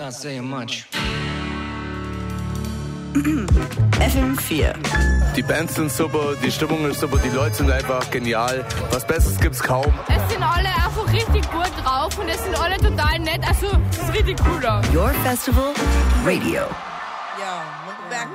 not saying much. FM4. Die Bands sind super, die Stimmung ist super, die Leute sind einfach genial. Was Besseres gibt's kaum. Es sind alle einfach richtig gut drauf und es sind alle total nett. Also, es ist richtig cool da. Your Festival Radio.